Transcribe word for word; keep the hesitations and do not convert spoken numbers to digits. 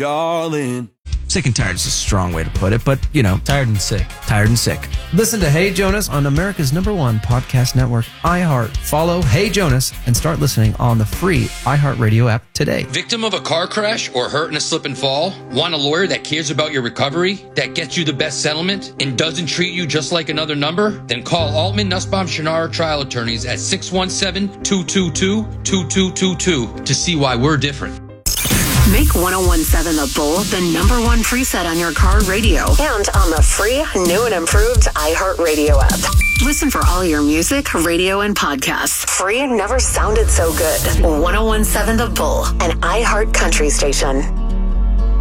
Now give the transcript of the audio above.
darling. Sick and tired is a strong way to put it, but, you know. Tired and sick. Tired and sick. Listen to Hey Jonas on America's number one podcast network, iHeart. Follow Hey Jonas and start listening on the free iHeartRadio app today. Victim of a car crash or hurt in a slip and fall? Want a lawyer that cares about your recovery, that gets you the best settlement, and doesn't treat you just like another number? Then call Altman, Nussbaum, Shannara Trial Attorneys at six one seven, two two two, two two two two to see why we're different. Make one oh one seven The Bull the number one preset on your car radio and on the free, new and improved iHeartRadio app. Listen for all your music, radio, and podcasts. Free never sounded so good. one oh one seven The Bull, an iHeart country station.